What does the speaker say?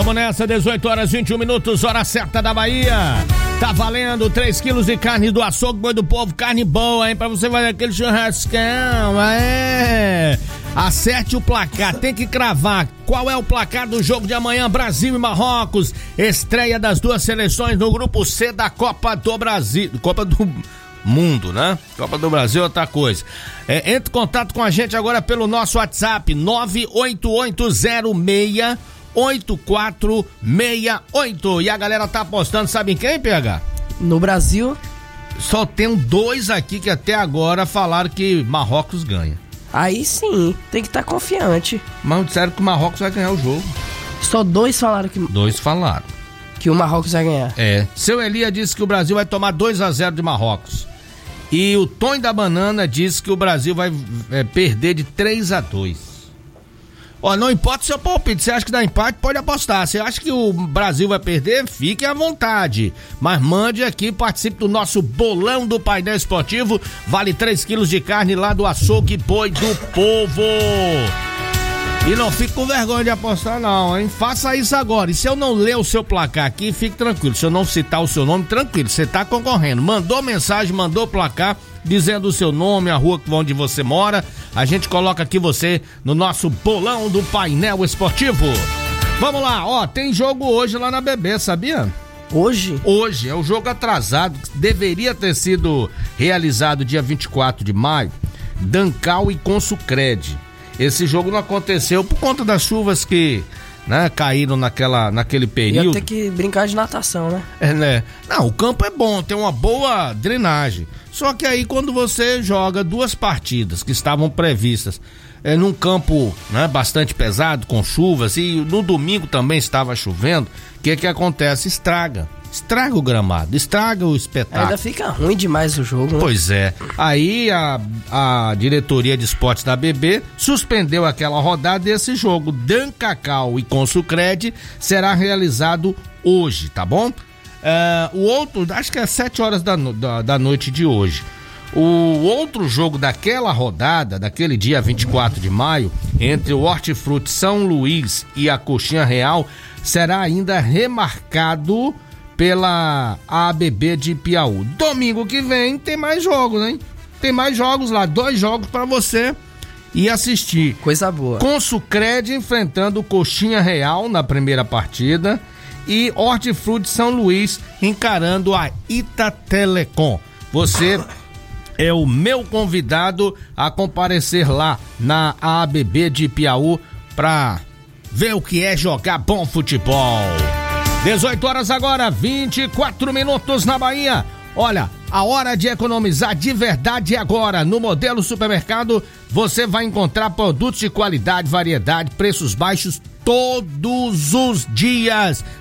Vamos nessa, 18 horas 21 minutos, hora certa da Bahia. Tá valendo 3 quilos de carne do açougue Boi do Povo, carne boa, hein? Pra você fazer aquele churrascão, Acerte o placar, tem que cravar. Qual é o placar do jogo de amanhã? Brasil e Marrocos. Estreia das duas seleções no grupo C da Copa do Brasil. Copa do Mundo, né? Copa do Brasil é outra coisa. Entre em contato com a gente agora pelo nosso WhatsApp 988068468. E a galera tá apostando, sabe em quem, PH? No Brasil. Só tem 2 aqui que até agora falaram que Marrocos ganha. Aí sim, tem que estar confiante. Mas disseram que o Marrocos vai ganhar o jogo. Só 2 falaram que... 2 falaram. Que o Marrocos vai ganhar. Seu Elia disse que o Brasil vai tomar 2-0 de Marrocos. E o Tonho da Banana disse que o Brasil vai perder de 3-2. Ó, não importa o seu palpite, você acha que dá empate, pode apostar. Você acha que o Brasil vai perder, fique à vontade. Mas mande aqui, participe do nosso bolão do painel esportivo. Vale 3 quilos de carne lá do açougue Boi do Povo. E não fique com vergonha de apostar não, hein? Faça isso agora. E se eu não ler o seu placar aqui, fique tranquilo. Se eu não citar o seu nome, tranquilo, você tá concorrendo. Mandou mensagem, mandou placar, dizendo o seu nome, a rua onde você mora, a gente coloca aqui você no nosso bolão do painel esportivo. Vamos lá, ó, tem jogo hoje lá na BB, sabia? Hoje? Hoje, é o jogo atrasado, deveria ter sido realizado dia 24 de maio, Dancal e Consucred. Esse jogo não aconteceu por conta das chuvas que, né, caíram naquele período. Ia ter que brincar de natação, né? Né? Não, o campo é bom, tem uma boa drenagem. Só que aí quando você joga 2 partidas que estavam previstas num campo, né, bastante pesado, com chuvas, e no domingo também estava chovendo, o que acontece? Estraga o gramado, estraga o espetáculo. Ainda fica ruim demais o jogo, né? Pois é. Aí a diretoria de esportes da BB suspendeu aquela rodada e esse jogo Dancal e Consucred será realizado hoje, tá bom? O outro, acho que é 7 horas da noite de hoje. O outro jogo daquela rodada, daquele dia 24 de maio, entre o Hortifruti São Luís e a Coxinha Real, será ainda remarcado pela ABB de Piauí. Domingo que vem tem mais jogos, né? Tem mais jogos lá, 2 jogos pra você ir assistir. Coisa boa. Consucred enfrentando o Coxinha Real na primeira partida e Hortifruti São Luís encarando a Itatelecom. Você é o meu convidado a comparecer lá na ABB de Piauí pra ver o que é jogar bom futebol. 18 horas agora, 24 minutos na Bahia. Olha, a hora de economizar de verdade é agora. No Modelo Supermercado, você vai encontrar produtos de qualidade, variedade, preços baixos todos os dias.